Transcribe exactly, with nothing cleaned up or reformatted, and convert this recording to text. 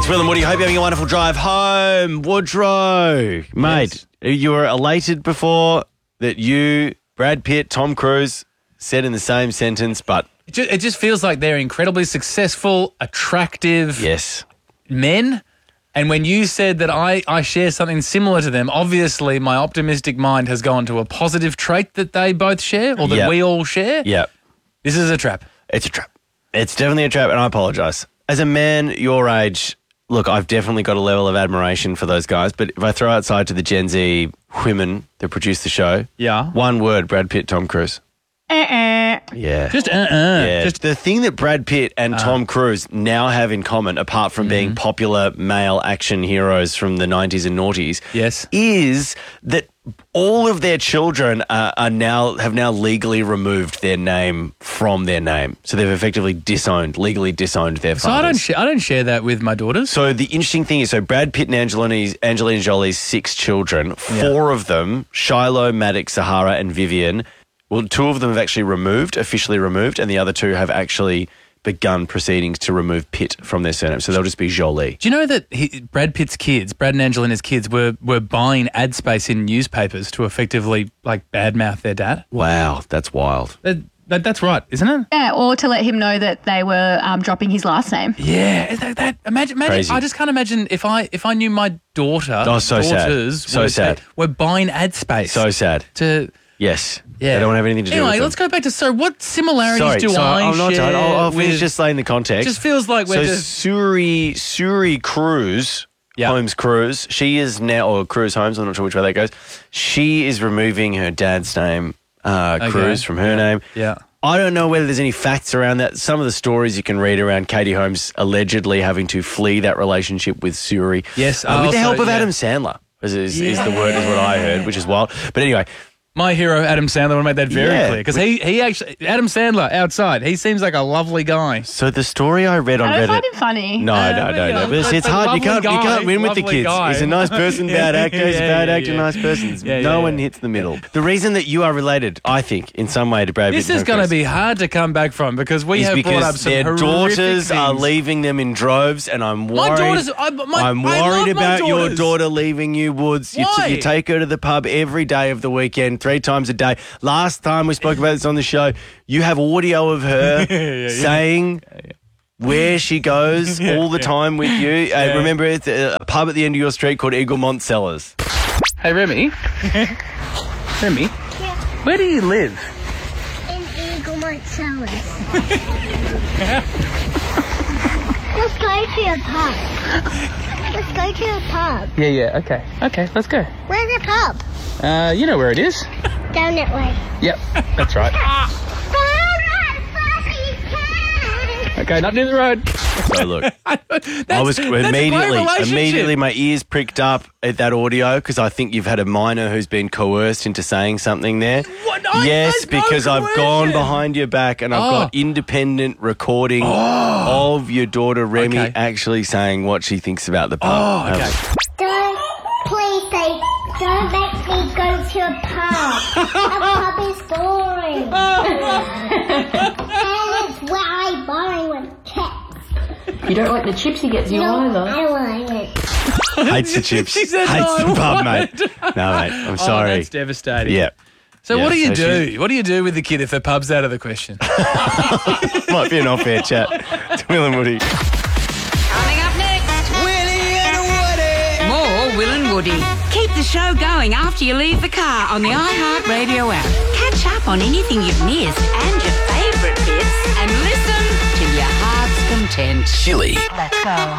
It's Will and Woody. Hope you're having a wonderful drive home. Woodrow, mate, yes. You were elated before that you, Brad Pitt, Tom Cruise said in the same sentence, but... It just, it just feels like they're incredibly successful, attractive yes. men. And when you said that I, I share something similar to them, obviously my optimistic mind has gone to a positive trait that they both share or that yep. we all share. Yeah. This is a trap. It's a trap. It's definitely a trap, and I apologise. As a man your age, look, I've definitely got a level of admiration for those guys, but if I throw outside to the Gen Z women that produce the show, yeah, one word, Brad Pitt, Tom Cruise. Uh-uh. Yeah. Just uh-uh. Yeah. Just the thing that Brad Pitt and uh. Tom Cruise now have in common, apart from mm-hmm. being popular male action heroes from the nineties and noughties, yes, is that all of their children uh, are now have now legally removed their name from their name. So they've effectively disowned, legally disowned their fathers. So I don't, sh- I don't share that with my daughters. So the interesting thing is, so Brad Pitt and Angelina, Angelina Jolie's six children, four yeah. of them, Shiloh, Maddox, Sahara and Vivian, well, two of them have actually removed, officially removed, and the other two have actually begun proceedings to remove Pitt from their surname. So they'll just be Jolie. Do you know that he, Brad Pitt's kids, Brad and Angelina's kids, were were buying ad space in newspapers to effectively like badmouth their dad? Wow, that's wild. That, that, that's right, isn't it? Yeah, or to let him know that they were um, dropping his last name. Yeah, that, that imagine, imagine Crazy. I just can't imagine if I if I knew my daughter, oh, so daughters, sad. So were, sad. were buying ad space. So sad. To yes. Yeah. They don't have anything to do anyway, with it. Anyway, let's go back to, so what similarities Sorry, do so I I'm not share done. I'll, I'll finish with, just laying the context. It just feels like we're so just... Suri, Suri Cruz, yep. Holmes Cruz, she is now, or Cruz Holmes, I'm not sure which way that goes, she is removing her dad's name, uh, okay. Cruz, from her yeah. name. Yeah. I don't know whether there's any facts around that. Some of the stories you can read around Katie Holmes allegedly having to flee that relationship with Suri. Yes. Uh, with also, the help of yeah. Adam Sandler, is, is, yeah. is the word, is what I heard, which is wild. But anyway... My hero, Adam Sandler, I want to make that very yeah. clear because he, he actually, Adam Sandler outside, he seems like a lovely guy. So the story I read on I don't Reddit. find him funny. No, uh, no, no, yeah, no. But it's, but, it's but hard. You can't, guy, you can't win with the kids. Guy. He's a nice person, bad actor. He's a yeah, bad yeah, actor, yeah. nice person. Yeah, no yeah, one yeah. hits the middle. The reason that you are related, I think, in some way to Brad Pitt. This is going to be hard to come back from because we is have brought up some their daughters things. are leaving them in droves, and I'm worried. My daughters, I, my, I'm I worried love my about your daughters. daughter leaving you, Woods. You, Why? t- you take her to the pub every day of the weekend, three times a day. Last time we spoke about this on the show, you have audio of her yeah, yeah, yeah. saying where she goes yeah, all the yeah. time with you. Yeah. Uh, remember, it's a pub at the end of your street called Eaglemont Cellars. Hey, Remy. Remy, Yeah. where do you live? In Eaglemont Cellars. Let's go to a pub. Let's go to a pub. Yeah, yeah, okay. Okay, let's go. Where's the pub? Uh, you know where it is. Down that way. Yep, that's right. Okay, not near the road. So look, I was that's a great immediately, relationship. immediately my ears pricked up at that audio because I think you've had a minor who's been coerced into saying something there. What? I, yes, there's no because I've gone coercion. behind your back and I've Oh. got independent recording Oh. of your daughter Remy Okay. actually saying what she thinks about the pub. Oh, okay. Don't, please say, don't make me go to a pub. A pub is boring. And it's where I borrow with chips. You don't like the chips he gets you No, either. I like it. Hates the chips. She said Hates no, the pub, I mate. won't. No, mate. I'm Oh, sorry. that's devastating. Yeah. So Yeah, what do you so do? What do you do with the kid if the pub's out of the question? Might be an off-air chat to Will and Woody. Coming up next, Willie and Woody. More Will and Woody. Keep the show going after you leave the car on the iHeartRadio app. Catch up on anything you've missed and your favourite bits and listen to your heart's content. Chili. Let's go.